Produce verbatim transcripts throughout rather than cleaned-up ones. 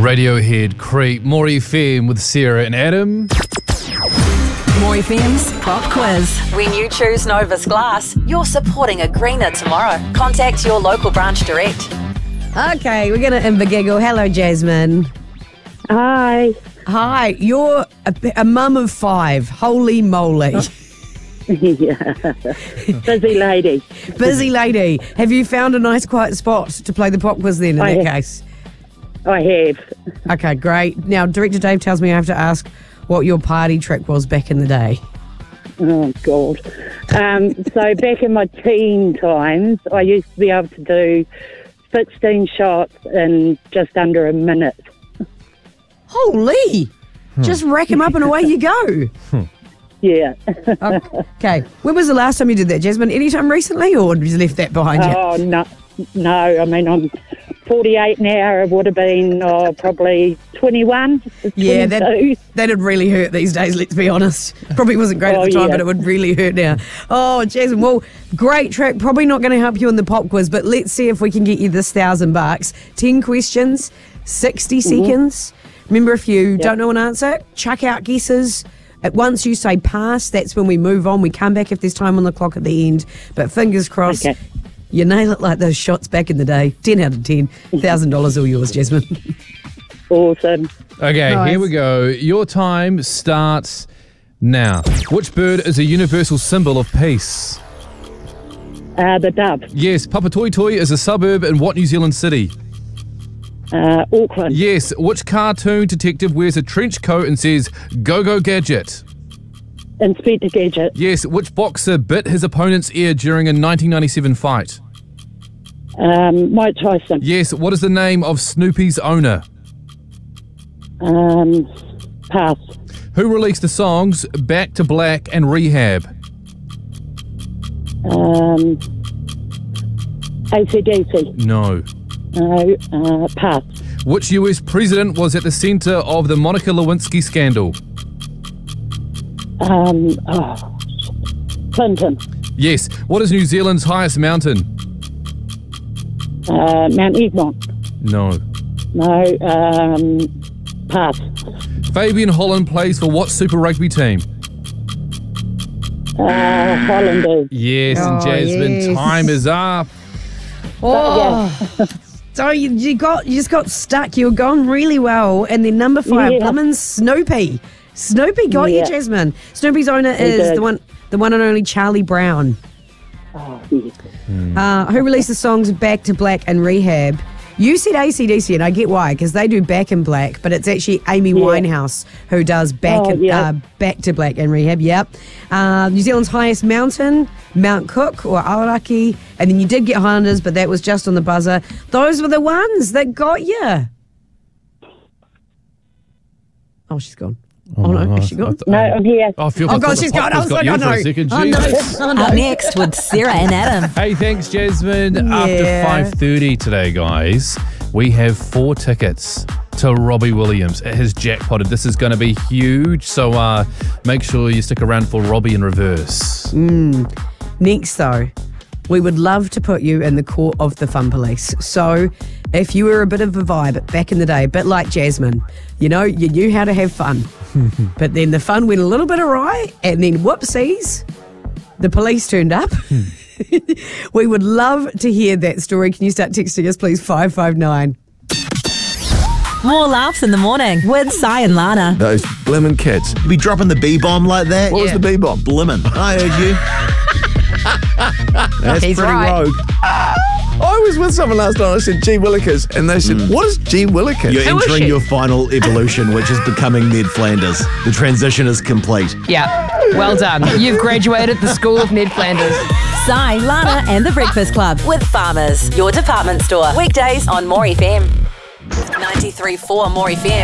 Radiohead, Creep, More F M with Sarah and Adam. More F M's Pop Quiz. When you choose Novus Glass, you're supporting a greener tomorrow. Contact your local branch direct. Okay, we're going to Invergiggle. Hello, Jasmine. Hi. Hi, you're a, a mum of five. Holy moly. Yeah. Busy lady. Busy lady. Have you found a nice quiet spot to play the pop quiz then in I that have. case? I have. Okay, great. Now, Director Dave tells me I have to ask what your party trick was back in the day. Oh, God. Um, so back in my teen times, I used to be able to do sixteen shots in just under a minute. Holy! Just rack him up and away you go. Yeah. Okay. When was the last time you did that, Jasmine? Anytime recently, or have you left that behind you? Oh, no. No, I mean, I'm forty-eight now. It would have been oh, probably twenty-one. Yeah, that, twenty-two. that'd really hurt these days, let's be honest. Probably wasn't great Oh, at the time, yeah. but it would really hurt now. Oh, Jasmine, well, great track. Probably not going to help you in the pop quiz, but let's see if we can get you this thousand bucks. Ten questions, sixty Mm-hmm. seconds. Remember, if you don't know an answer, chuck out guesses. At once you say pass, that's when we move on. We come back if there's time on the clock at the end. But fingers crossed, Okay. you nail it like those shots back in the day. ten out of ten. one thousand dollars all yours, Jasmine. Awesome. Okay, Nice. here we go. Your time starts now. Which bird is a universal symbol of peace? Uh, the dove. Yes, Papatoetoe is a suburb in what New Zealand city? Uh, Auckland. Yes, which cartoon detective wears a trench coat and says, "Go, go, Gadget"? Inspector Gadget. Yes, which boxer bit his opponent's ear during a nineteen ninety-seven fight? Um, Mike Tyson. Yes, what is the name of Snoopy's owner? Um, pass. Who released the songs Back to Black and Rehab? Um, A C D C. No. No, uh, pass. Which U S president was at the centre of the Monica Lewinsky scandal? Um, oh, Clinton. Yes. What is New Zealand's highest mountain? Uh, Mount Egmont. No. No, um, pass. Fabian Holland plays for what Super Rugby team? Uh, Highlanders. Yes, and Oh, Jasmine, yes. time is up. Oh, so you, you got you just got stuck. You were going really well, and then number five, Yeah. Blimmin' Snoopy. Snoopy got Yeah. you, Jasmine. Snoopy's owner He is did. the one, the one and only Charlie Brown. Oh, yes. Uh, who released the songs Back to Black and Rehab? You said A C D C, and I get why, because they do Back in Black, but it's actually Amy Yeah. Winehouse who does Back Oh, and, yeah. uh, Back to Black and Rehab. Yep. Uh, New Zealand's highest mountain, Mount Cook or Aoraki, and then you did get Highlanders, but that was just on the buzzer. Those were the ones that got you. Oh, she's gone. Oh, no, is she gone? No, I'm here. Oh, I feel Oh, like God, the she's pop gone. I quiz was got like, you oh, for no. a second. Oh, no. Jesus. Oh, no. Up next with Sarah and Adam. Hey, thanks, Jasmine. Yeah. After five thirty today, guys, we have four tickets to Robbie Williams. It has jackpotted. This is going to be huge, so uh, make sure you stick around for Robbie in reverse. Next, though, we would love to put you in the court of the fun police. So if you were a bit of a vibe back in the day, a bit like Jasmine, you know, you knew how to have fun. But then the fun went a little bit awry, and then whoopsies, the police turned up. We would love to hear that story. Can you start texting us, please? five five nine. More laughs in the morning with Si and Lana. Those blimmin' kids. You be dropping the B-bomb like that? What was the B-bomb? Blimmin'. I heard you. That's He's pretty right. rogue. I was with someone last night. I said, "Gee Willikers," and they said, "What is Gee Willikers?" You're Who is entering she? your final evolution, which is becoming Ned Flanders. The transition is complete. Yeah, well done. You've graduated the School of Ned Flanders. Si, Lana and the Breakfast Club with Farmers, your department store. Weekdays on More F M. ninety-three point four More F M.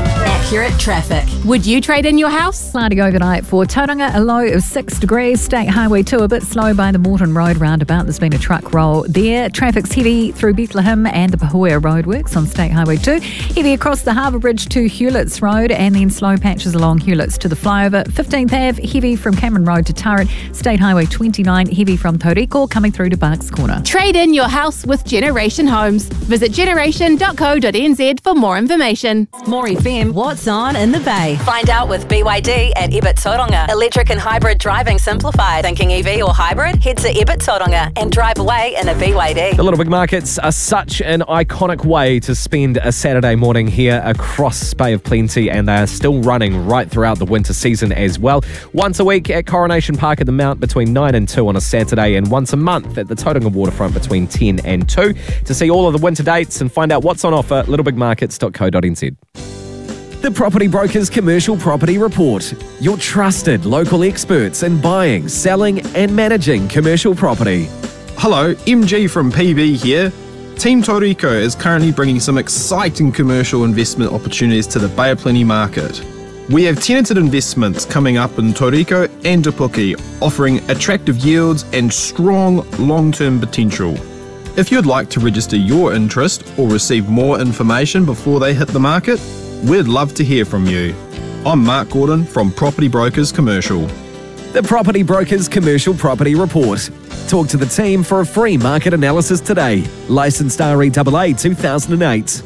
accurate traffic. Would you trade in your house? Cloudy overnight for Tauranga, a low of six degrees. State Highway two a bit slow by the Morton Road roundabout. There's been a truck roll there. Traffic's heavy through Bethlehem and the Pahoia roadworks on State Highway two. Heavy across the Harbour Bridge to Hewlett's Road, and then slow patches along Hewlett's to the flyover. fifteenth Avenue, heavy from Cameron Road to Turret. State Highway twenty-nine, heavy from Tauriko coming through to Barks Corner. Trade in your house with Generation Homes. Visit generation dot co dot n z for more information. More F M, what's on in the Bay? Find out with B Y D at Ebert Tauranga. Electric and hybrid driving simplified. Thinking E V or hybrid? Head to Ebert Tauranga and drive away in a B Y D. The Little Big Markets are such an iconic way to spend a Saturday morning here across Bay of Plenty, and they are still running right throughout the winter season as well. Once a week at Coronation Park at the Mount between nine and two on a Saturday, and once a month at the Tauranga Waterfront between ten and two. To see all of the winter dates and find out what's on offer, little big markets dot co dot n z. The Property Brokers Commercial Property Report. Your trusted local experts in buying, selling and managing commercial property. Hello, M G from P B here. Team Tauriko is currently bringing some exciting commercial investment opportunities to the Bay of Plenty market. We have tenanted investments coming up in Tauriko and Te Puke, offering attractive yields and strong long-term potential. If you'd like to register your interest or receive more information before they hit the market, we'd love to hear from you. I'm Mark Gordon from Property Brokers Commercial. The Property Brokers Commercial Property Report. Talk to the team for a free market analysis today. Licensed R E A A two thousand eight.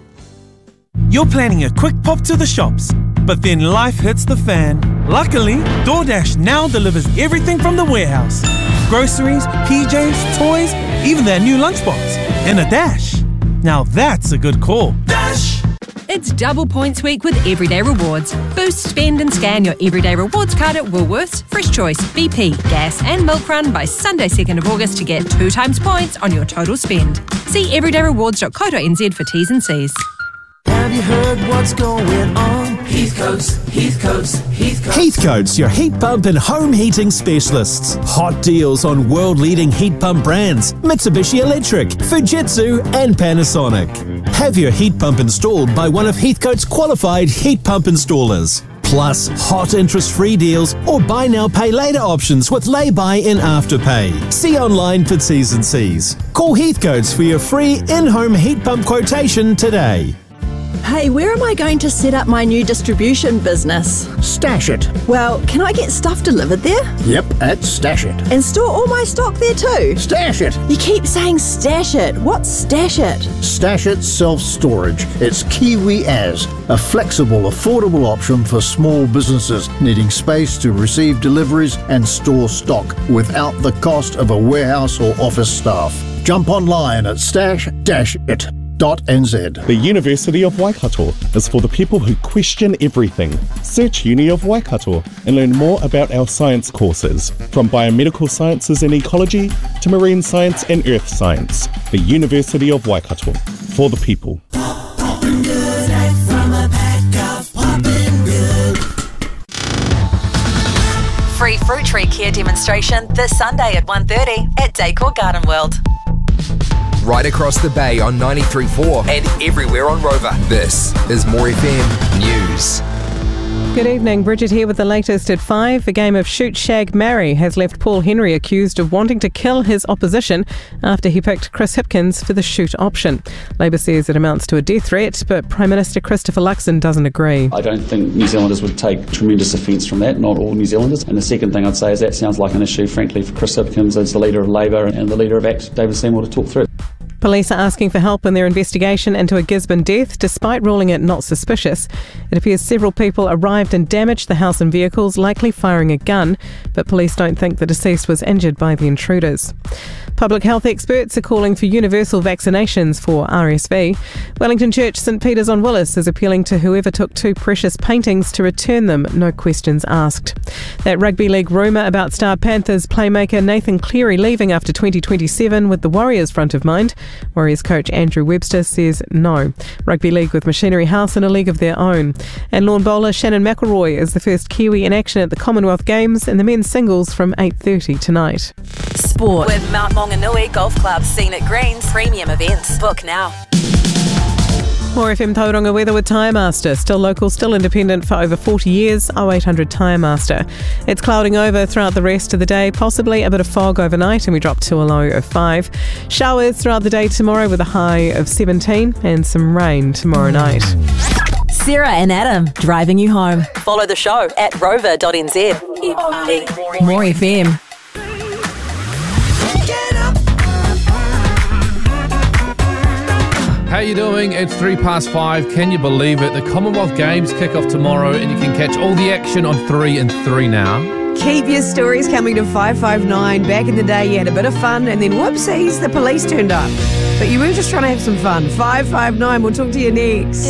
You're planning a quick pop to the shops, but then life hits the fan. Luckily, DoorDash now delivers everything from the warehouse. Groceries, P Js, toys, even their new lunchbox, and a dash. Now that's a good call. Dash! It's double points week with Everyday Rewards. Boost, spend and scan your Everyday Rewards card at Woolworths, Fresh Choice, B P, Gas and Milk Run by Sunday second of August to get two times points on your total spend. See everyday rewards dot co dot n z for T's and C's. Have you heard what's going on? Heathcoats, Heathcoats, Heathcoats. Heathcoats, your heat pump and home heating specialists. Hot deals on world-leading heat pump brands. Mitsubishi Electric, Fujitsu and Panasonic. Have your heat pump installed by one of Heathcoats' qualified heat pump installers. Plus, hot interest-free deals or buy now, pay later options with lay-by and afterpay. See online for T's and C's. Call Heathcoats for your free in-home heat pump quotation today. Hey, where am I going to set up my new distribution business? Stash It. Well, can I get stuff delivered there? Yep, at Stash It. And store all my stock there too? Stash It. You keep saying Stash It. What's Stash It? Stash It Self-Storage. It's Kiwi As, a flexible, affordable option for small businesses needing space to receive deliveries and store stock without the cost of a warehouse or office staff. Jump online at stash dash it. The University of Waikato is for the people who question everything. Search Uni of Waikato and learn more about our science courses, from biomedical sciences and ecology to marine science and earth science. The University of Waikato, for the people. Free fruit tree care demonstration this Sunday at one thirty at Decor Garden World. Right across the bay on ninety-three point four and everywhere on Rover. This is More F M News. Good evening, Bridget here with the latest at five. A game of shoot, shag, marry has left Paul Henry accused of wanting to kill his opposition after he picked Chris Hipkins for the shoot option. Labor says it amounts to a death threat, but Prime Minister Christopher Luxon doesn't agree. I don't think New Zealanders would take tremendous offence from that, not all New Zealanders. And the second thing I'd say is that sounds like an issue, frankly, for Chris Hipkins as the leader of Labor and the leader of ACT, David Seymour, to talk through. Police are asking for help in their investigation into a Gisborne death, despite ruling it not suspicious. It appears several people arrived and damaged the house and vehicles, likely firing a gun, but police don't think the deceased was injured by the intruders. Public health experts are calling for universal vaccinations for R S V. Wellington Church St Peter's on Willis is appealing to whoever took two precious paintings to return them, no questions asked. That rugby league rumour about star Panthers playmaker Nathan Cleary leaving after twenty twenty-seven with the Warriors front of mind. Warriors coach Andrew Webster says no. Rugby league with Machinery House in a league of their own. And lawn bowler Shannon McElroy is the first Kiwi in action at the Commonwealth Games in the men's singles from eight thirty tonight. Sport with Mount Maunganui Golf Club Scenic Greens Premium Events. Book now. More F M Tauranga weather with Tyre Master. Still local, still independent for over forty years. oh eight hundred Tyre Master. It's clouding over throughout the rest of the day, possibly a bit of fog overnight, and we drop to a low of five. Showers throughout the day tomorrow with a high of seventeen, and some rain tomorrow night. Sarah and Adam, driving you home. Follow the show at rover dot n z. More F M. How you doing? It's three past five. Can you believe it? The Commonwealth Games kick off tomorrow, and you can catch all the action on three and three now. Keep your stories coming to five five nine. Back in the day, you had a bit of fun, and then whoopsies, the police turned up. But you were just trying to have some fun. five five nine, we'll talk to you next.